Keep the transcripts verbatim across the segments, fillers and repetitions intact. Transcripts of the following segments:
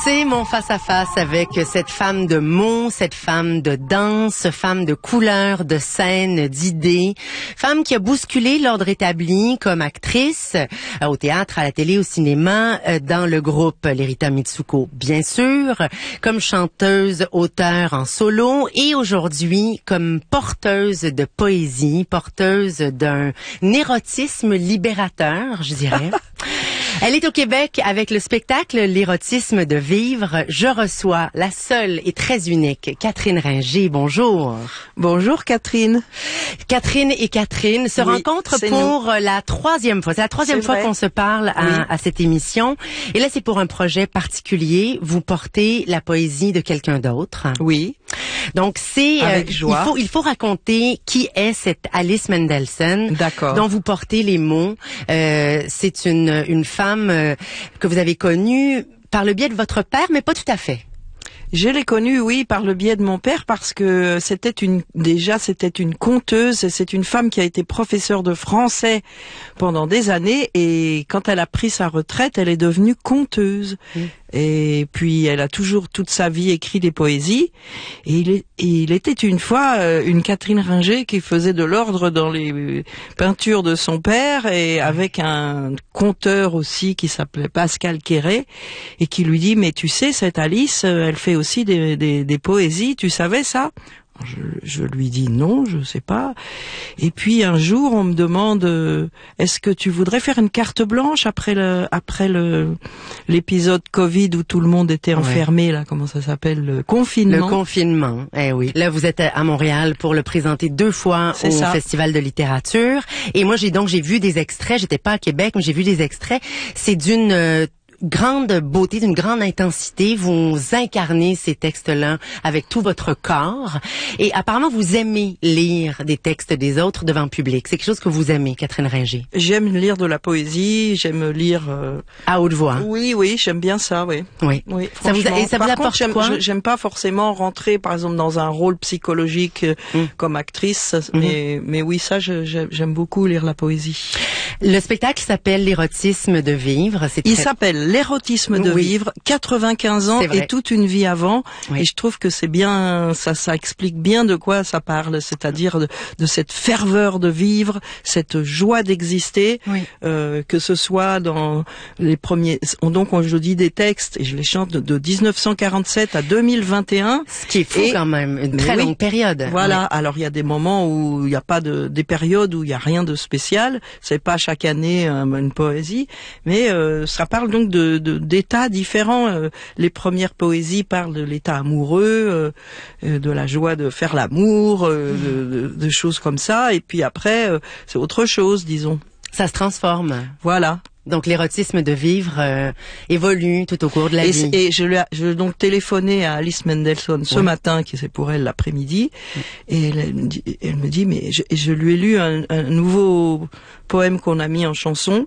C'est mon face-à-face avec cette femme de mots, cette femme de danse, femme de couleurs, de scènes, d'idées, femme qui a bousculé l'ordre établi comme actrice euh, au théâtre, à la télé, au cinéma, euh, dans le groupe Lerita Mitsuko, bien sûr, comme chanteuse, auteure en solo et aujourd'hui comme porteuse de poésie, porteuse d'un érotisme libérateur, je dirais. Elle est au Québec avec le spectacle L'érotisme de vivre. Je reçois la seule et très unique Catherine Ringer. Bonjour. Bonjour Catherine. Catherine et Catherine se oui, rencontrent pour nous. la troisième fois. C'est la troisième c'est fois vrai. qu'on se parle à, oui. à cette émission. Et là, c'est pour un projet particulier. Vous portez la poésie de quelqu'un d'autre. Oui. Donc c'est Avec euh, joie. il faut il faut raconter qui est cette Alice Mendelssohn D'accord. dont vous portez les mots. Euh, c'est une une femme euh, que vous avez connue par le biais de votre père, mais pas tout à fait. Je l'ai connue, oui, par le biais de mon père, parce que c'était une, déjà, c'était une conteuse. C'est une femme qui a été professeure de français pendant des années, et quand elle a pris sa retraite, elle est devenue conteuse. Mmh. Et puis, elle a toujours toute sa vie écrit des poésies. Et il, est, et il était une fois euh, une Catherine Ringer qui faisait de l'ordre dans les peintures de son père, et avec un conteur aussi qui s'appelait Pascal Quéré, et qui lui dit, mais tu sais, cette Alice, elle fait aussi des, des, des poésies, tu savais ça ? Je, je lui dis non, je sais pas. Et puis un jour, on me demande euh, est-ce que tu voudrais faire une carte blanche après le après le l'épisode Covid où tout le monde était enfermé, ouais. là, comment ça s'appelle, le confinement. Le confinement. Eh oui. Là, vous êtes à Montréal pour le présenter deux fois C'est au ça. Festival de littérature. Et moi, j'ai donc j'ai vu des extraits. J'étais pas à Québec, mais j'ai vu des extraits. C'est d'une euh, grande beauté, d'une grande intensité. Vous incarnez ces textes-là avec tout votre corps. Et apparemment, vous aimez lire des textes des autres devant le public. C'est quelque chose que vous aimez, Catherine Ringer. J'aime lire de la poésie, j'aime lire... Euh... À haute voix. Oui, oui, j'aime bien ça, oui. Oui. oui ça vous, et ça par vous apporte contre, quoi? j'aime, j'aime pas forcément rentrer, par exemple, dans un rôle psychologique mm. comme actrice, mm. mais, mais oui, ça, je, j'aime beaucoup lire la poésie. Le spectacle s'appelle L'érotisme de vivre. C'est Il très... s'appelle L'érotisme de oui. vivre, quatre-vingt-quinze ans et toute une vie avant. Oui. Et je trouve que c'est bien, ça, ça explique bien de quoi ça parle, c'est-à-dire de, de cette ferveur de vivre, cette joie d'exister, oui. euh, que ce soit dans les premiers. Donc, je dis des textes et je les chante de, de dix-neuf cent quarante-sept à deux mille vingt et un. Ce qui est fou et, quand même, une très longue oui, période. Voilà. Oui. Alors, il y a des moments où il n'y a pas de, des périodes où il n'y a rien de spécial. C'est pas chaque année euh, une poésie, mais euh, ça parle donc de, de d'états différents. Euh, les premières poésies parlent de l'état amoureux, euh, de la joie de faire l'amour, euh, mmh. de, de, de choses comme ça. Et puis après, euh, c'est autre chose, disons. Ça se transforme. Voilà. Donc l'érotisme de vivre euh, évolue tout au cours de la et, vie. Et je lui ai je, donc téléphoné à Alice Mendelssohn ce oui. matin, qui c'est pour elle l'après-midi, oui. et elle, elle, me dit, elle me dit, mais je, je lui ai lu un, un nouveau poème qu'on a mis en chanson,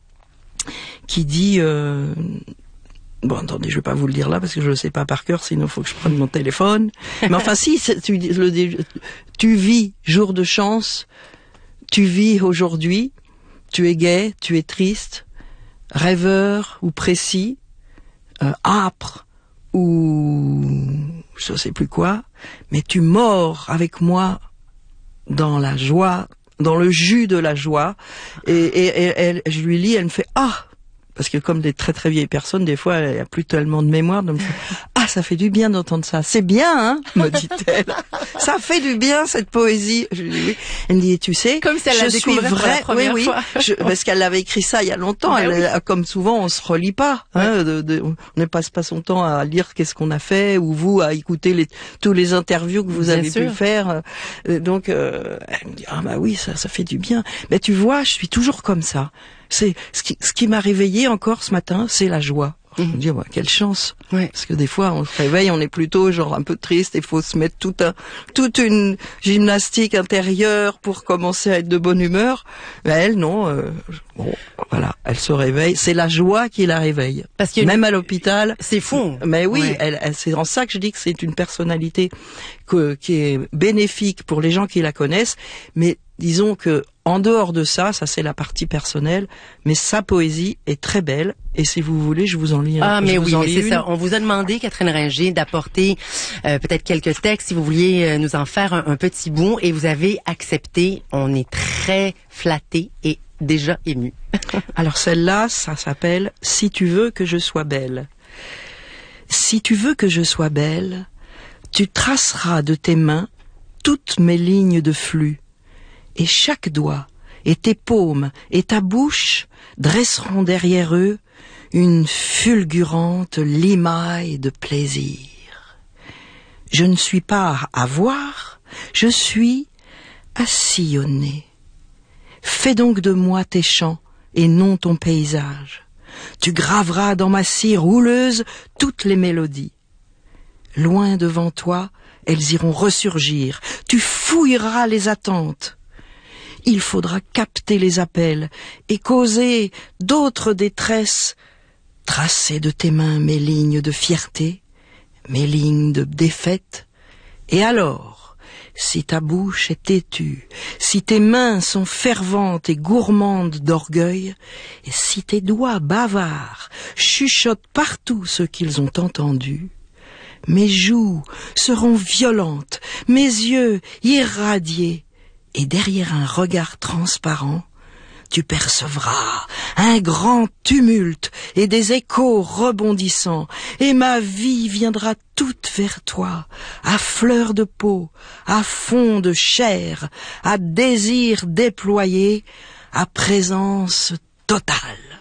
qui dit... Euh, Bon, attendez, je vais pas vous le dire là parce que je le sais pas par cœur, sinon il faut que je prenne mon téléphone. Mais enfin, si, tu, le, tu vis jour de chance, tu vis aujourd'hui, tu es gai, tu es triste, rêveur ou précis, euh, âpre ou je sais plus quoi, mais tu mords avec moi dans la joie, dans le jus de la joie. Et, et, et elle, je lui lis, elle me fait ah. Parce que comme des très très vieilles personnes, des fois, elle a plus tellement de mémoire. Donc, ah, ça fait du bien d'entendre ça. C'est bien, hein, me dit-elle. Ça fait du bien cette poésie. Je lui dis oui. Elle me dit, tu sais, comme si elle je la suis vrai. Oui, oui, fois. je, parce qu'elle avait écrit ça il y a longtemps. Ben elle, oui. Comme souvent, on se relit pas. Hein, ouais. de, de, on ne passe pas son temps à lire qu'est-ce qu'on a fait, ou vous à écouter les, tous les interviews que vous bien avez sûr. pu faire. Donc, euh, elle me dit, ah bah oui, ça, ça fait du bien. Mais tu vois, je suis toujours comme ça. C'est ce qui, ce qui m'a réveillée encore ce matin, c'est la joie. Mmh. Je me dis, ouais, quelle chance. Ouais. Parce que des fois, on se réveille, on est plutôt genre un peu triste, il faut se mettre tout un, toute une gymnastique intérieure pour commencer à être de bonne humeur. Mais elle, non. Euh, bon, voilà, elle se réveille. C'est la joie qui la réveille. Parce que même à l'hôpital. C'est fou. Mais oui, ouais. elle, elle, c'est en ça que je dis que c'est une personnalité que, qui est bénéfique pour les gens qui la connaissent, mais disons que en dehors de ça, ça c'est la partie personnelle, mais sa poésie est très belle. Et si vous voulez, je vous en lis un. Ah, mais je oui, vous en mais lis c'est une. ça. On vous a demandé, Catherine Ringer, d'apporter euh, peut-être quelques textes, si vous vouliez euh, nous en faire un, un petit bout, et vous avez accepté. On est très flattés et déjà émus. Alors celle-là, ça s'appelle « Si tu veux que je sois belle ». Si tu veux que je sois belle, tu traceras de tes mains toutes mes lignes de flux, et chaque doigt, et tes paumes, et ta bouche dresseront derrière eux une fulgurante limaille de plaisir. Je ne suis pas à voir, je suis à sillonner. Fais donc de moi tes chants, et non ton paysage. Tu graveras dans ma cire houleuse toutes les mélodies. Loin devant toi, elles iront ressurgir. Tu fouilleras les attentes. Il faudra capter les appels et causer d'autres détresses. Tracer de tes mains mes lignes de fierté, mes lignes de défaite. Et alors, si ta bouche est têtue, si tes mains sont ferventes et gourmandes d'orgueil, et si tes doigts bavards chuchotent partout ce qu'ils ont entendu, mes joues seront violentes, mes yeux irradiés, et derrière un regard transparent, tu percevras un grand tumulte et des échos rebondissants, et ma vie viendra toute vers toi, à fleur de peau, à fond de chair, à désir déployé, à présence totale.